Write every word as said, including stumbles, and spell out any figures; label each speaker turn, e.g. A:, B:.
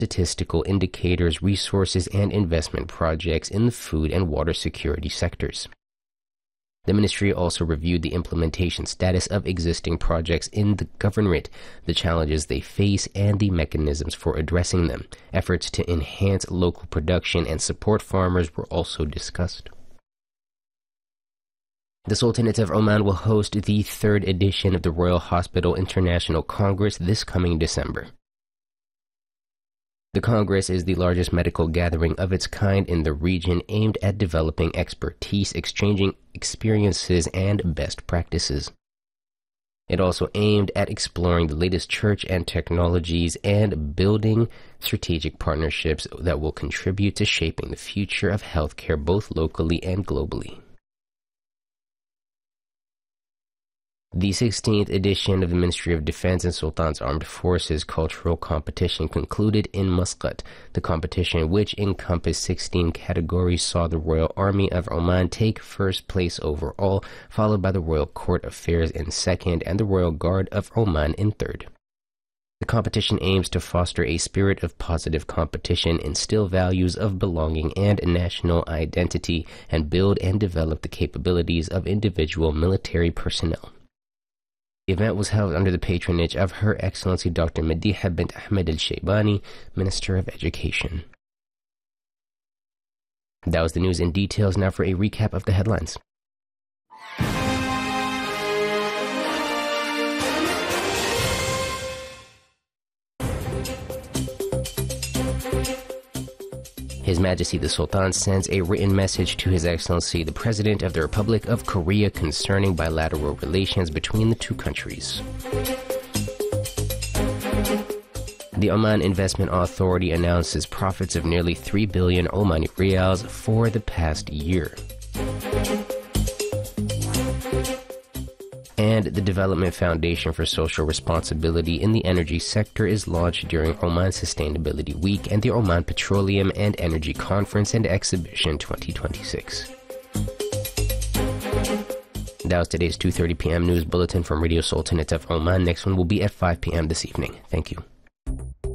A: statistical indicators, resources, and investment projects in the food and water security sectors. The ministry also reviewed the implementation status of existing projects in the governorate, the challenges they face, and the mechanisms for addressing them. Efforts to enhance local production and support farmers were also discussed. The Sultanate of Oman will host the third edition of the Royal Hospital International Congress this coming December. The Congress is the largest medical gathering of its kind in the region, aimed at developing expertise, exchanging experiences, and best practices. It also aimed at exploring the latest church and technologies and building strategic partnerships that will contribute to shaping the future of healthcare both locally and globally. The sixteenth edition of the Ministry of Defense and Sultan's Armed Forces Cultural Competition concluded in Muscat. The competition, which encompassed sixteen categories, saw the Royal Army of Oman take first place overall, followed by the Royal Court Affairs in second and the Royal Guard of Oman in third. The competition aims to foster a spirit of positive competition, instill values of belonging and national identity, and build and develop the capabilities of individual military personnel. The event was held under the patronage of Her Excellency Doctor Madiha bint Ahmed al-Shaybani, Minister of Education. That was the news in details. Now for a recap of the headlines. His Majesty the Sultan sends a written message to His Excellency the President of the Republic of Korea concerning bilateral relations between the two countries. The Oman Investment Authority announces profits of nearly three billion Omani riyals for the past year. And the Development Foundation for Social Responsibility in the Energy Sector is launched during Oman Sustainability Week and the Oman Petroleum and Energy Conference and Exhibition twenty twenty-six. That was today's two thirty p m news bulletin from Radio Sultanate of Oman. Next one will be at five p m this evening. Thank you.